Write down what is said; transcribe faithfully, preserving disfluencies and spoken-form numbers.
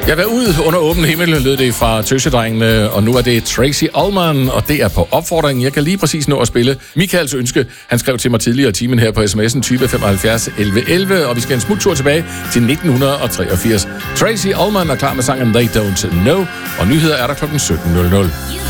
Jeg var ud under åben himmel, lød det fra Tøsedrengene, og nu er det Tracy Ullman, og det er på opfordring. Jeg kan lige præcis nå at spille Michaels ønske. Han skrev til mig tidligere i timen her på sms'en tyve femoghalvfjerds elleve elleve, og vi skal en smuttur tilbage til nitten treogfirs. Tracy Ullman er klar med sangen They Don't Know, og nyheder er der klokken sytten nul nul.